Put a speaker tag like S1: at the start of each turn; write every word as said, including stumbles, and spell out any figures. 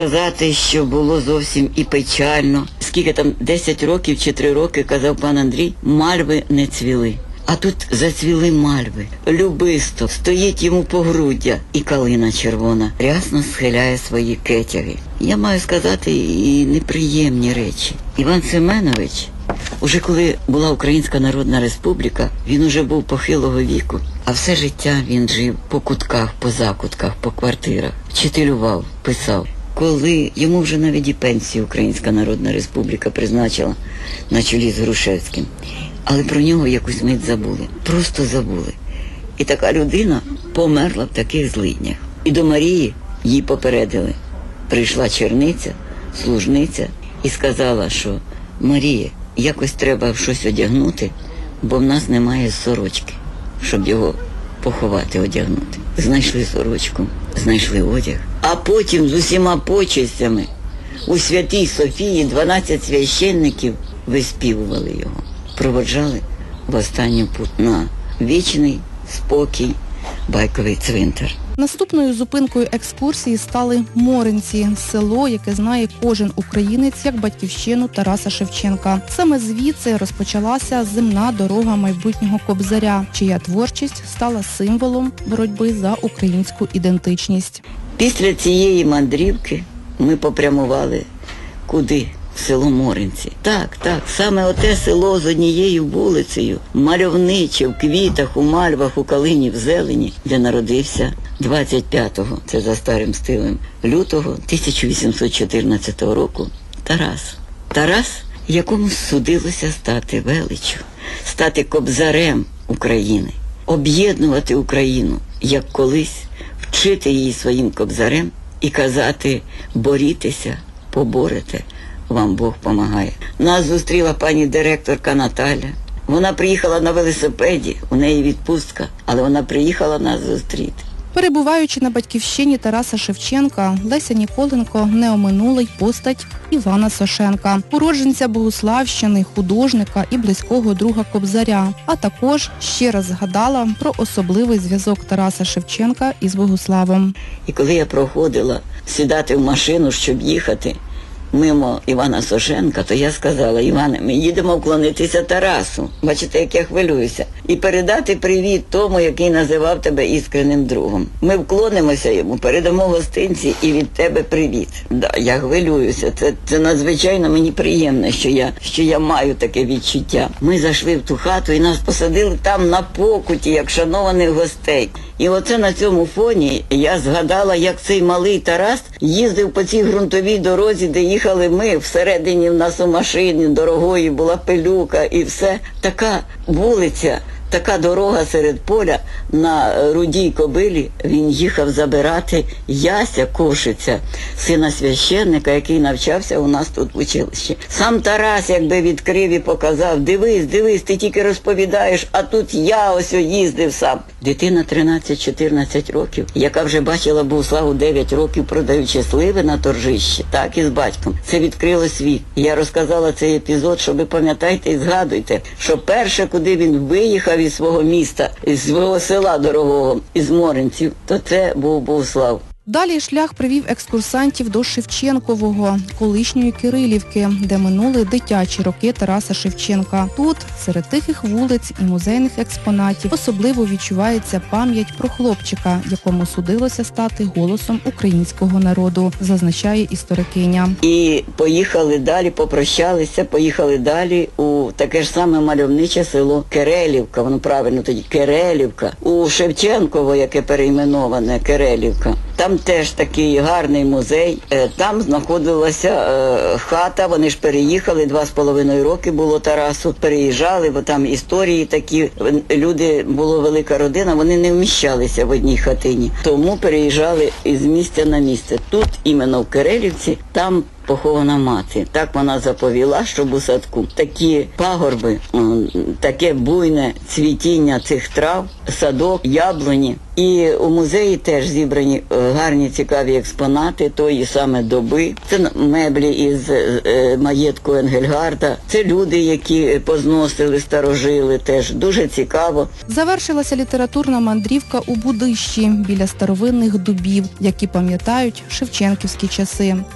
S1: Сказати, що було зовсім і печально. Скільки там, десять років чи три роки, казав пан Андрій, мальви не цвіли. А тут зацвіли мальви. Любисто, стоїть йому погруддя, і калина червона рясно схиляє свої кетяги. Я маю сказати і неприємні речі. Іван Семенович, уже коли була Українська Народна Республіка, він уже був похилого віку, а все життя він жив по кутках, по закутках, по квартирах, вчителював, писав. Коли йому вже навіть і пенсію Українська Народна Республіка призначила на чолі з Грушевським, але про нього якусь мить забули, просто забули. І така людина померла в таких злиднях. І до Марії їй попередили. Прийшла черниця, служниця і сказала, що Марія, якось треба щось одягнути, бо в нас немає сорочки, щоб його поховати, одягнути. Знайшли сорочку, знайшли одяг. А потім з усіма почестями у Святій Софії дванадцять священників виспівували його. Проводжали в останню путь на вічний спокій Байковий цвинтар.
S2: Наступною зупинкою екскурсії стали Моринці – село, яке знає кожен українець як батьківщину Тараса Шевченка. Саме звідси розпочалася земна дорога майбутнього Кобзаря, чия творчість стала символом боротьби за українську ідентичність.
S1: Після цієї мандрівки ми попрямували куди? В село Моринці. Так, так, саме оте село з однією вулицею, мальовниче, в квітах, у мальвах, у калині, в зелені, де народився двадцять п'ятого, це за старим стилем, лютого тисяча вісімсот чотирнадцятого року Тарас. Тарас, якому судилося стати величчю, стати кобзарем України, об'єднувати Україну, як колись, вчити її своїм кобзарем і казати «борітеся, поборете». Вам Бог помагає. Нас зустріла пані директорка Наталя. Вона приїхала на велосипеді, у неї відпустка, але вона приїхала нас зустріти.
S2: Перебуваючи на батьківщині Тараса Шевченка, Леся Ніколенко не оминула й постать Івана Сошенка, уродженця Богуславщини, художника і близького друга Кобзаря, а також ще раз згадала про особливий зв'язок Тараса Шевченка із Богуславом.
S1: І коли я проходила сідати в машину, щоб їхати мимо Івана Сошенка, то я сказала: Іване, ми їдемо вклонитися Тарасу. Бачите, як я хвилююся. І передати привіт тому, який називав тебе іскренним другом. Ми вклонимося йому, передамо гостинці і від тебе привіт. Да, я хвилююся. Це, це надзвичайно мені приємно, що я, що я маю таке відчуття. Ми зайшли в ту хату і нас посадили там на покуті, як шанованих гостей. І оце на цьому фоні я згадала, як цей малий Тарас їздив по цій ґрунтовій дорозі, де їхали ми. Всередині в нас у машині дорогої була пилюка і все. Така вулиця, така дорога серед поля, на рудій кобилі він їхав забирати Яся Кошиця, сина священника, який навчався у нас тут в училищі. Сам Тарас якби відкрив і показав: дивись, дивись, ти тільки розповідаєш, а тут я ось їздив сам. Дитина тринадцять-чотирнадцять років, яка вже бачила Богуславу дев'ять років, продаючи сливи на торжищі, так і з батьком. Це відкрило світ. Я розказала цей епізод, що ви пам'ятаєте і згадуйте, що перше, куди він виїхав із свого міста, із свого села дорогого, із Моринців, то це був Богуслав.
S2: Далі шлях привів екскурсантів до Шевченкового, колишньої Кирилівки, де минули дитячі роки Тараса Шевченка. Тут, серед тихих вулиць і музейних експонатів, особливо відчувається пам'ять про хлопчика, якому судилося стати голосом українського народу, зазначає історикиня.
S1: І поїхали далі, попрощалися, поїхали далі у таке ж саме мальовниче село Кирилівка, воно правильно тоді, Кирилівка, у Шевченково, яке перейменоване, Кирилівка. Там теж такий гарний музей. Там знаходилася е, хата, вони ж переїхали, два з половиною роки було Тарасу. Переїжджали, бо там історії такі, люди, була велика родина, вони не вміщалися в одній хатині. Тому переїжджали із місця на місце. Тут, іменно в Кирилівці, там похована мати. Так вона заповіла, щоб у садку такі пагорби, таке буйне цвітіння цих трав, садок, яблуні. І у музеї теж зібрані гарні, цікаві експонати тої саме доби. Це меблі із е, маєтку Енгельгарда. Це люди, які позносили, старожили, теж дуже цікаво.
S2: Завершилася літературна мандрівка у Будищі, біля старовинних дубів, які пам'ятають шевченківські часи.